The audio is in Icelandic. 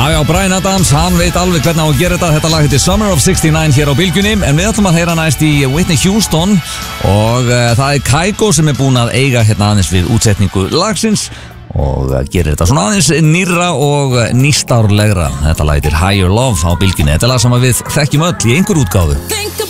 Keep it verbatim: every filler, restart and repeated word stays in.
Já, já, Bryan Adams, hann veit alveg hvernig á að gera þetta. Þetta lag heitir Summer of sixty-nine hér á Bylgjunni. En við ætlum að heyra næst í Whitney Houston. Og uh, það er Kygo sem er búinn að eiga hérna aðeins við útsetningu lagsins. Og uh, gerir þetta svona aðeins nýrra og nýstárlegra. Þetta lag heitir Higher Love á Bylgjunni. Þetta er lag sem við þekkjum öll í einhver útgáfu.